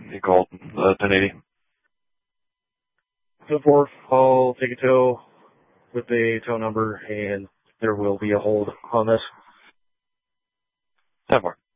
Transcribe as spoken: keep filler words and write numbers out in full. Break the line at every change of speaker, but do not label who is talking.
you called uh, ten eighty.
ten four, I'll take a tow with the tow number, and there will be a hold on this.
ten four.